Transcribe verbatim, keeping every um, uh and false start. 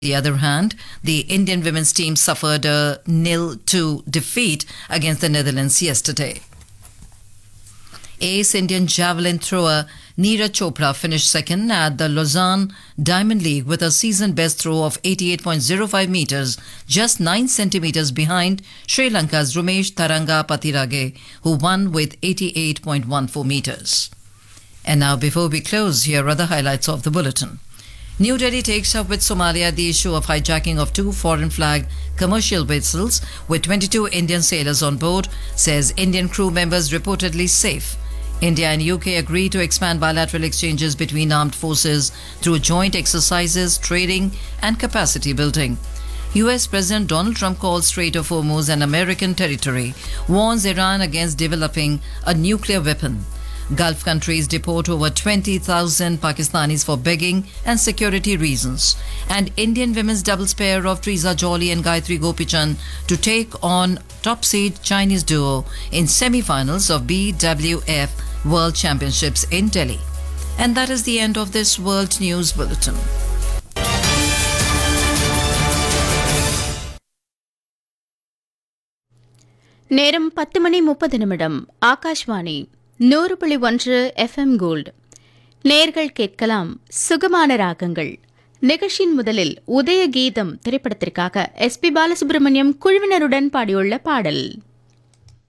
the other hand, the Indian women's team suffered a nil two defeat against the Netherlands yesterday. Ace Indian javelin thrower Neeraj Chopra finished second at the Lausanne Diamond League with a season-best throw of eighty-eight point zero five meters, just nine centimeters behind Sri Lanka's Rumesh Taranga Patirage, who won with eighty-eight point one four meters. And now, before we close, here are the highlights of the bulletin. New Delhi takes up with Somalia the issue of hijacking of two foreign-flagged commercial vessels with twenty-two Indian sailors on board, says Indian crew members reportedly safe. India and U K agree to expand bilateral exchanges between armed forces through joint exercises, trading and capacity building. U S President Donald Trump calls Strait of Hormuz an American territory, warns Iran against developing a nuclear weapon. Gulf countries deport over twenty thousand Pakistanis for begging and security reasons. And Indian women's doubles pair of Triza Jolly and Gayatri Gopichand to take on top seed Chinese duo in semi-finals of B W F World Championships in Delhi. And that is the end of this World News Bulletin. நேரம் பத்து மணி முப்பது நிமிடம். ஆகாஷ்வாணி நூறு புள்ளி ஒன்று FM gold. நேர்கள் கேட்கலாம் சுகமான ராகங்கள். நிகழ்ச்சியின் முதலில் உதய கீதம் திரைப்படத்திற்காக எஸ் பி பாலசுப்ரமணியம் குழுவினருடன் பாடியுள்ள பாடல்.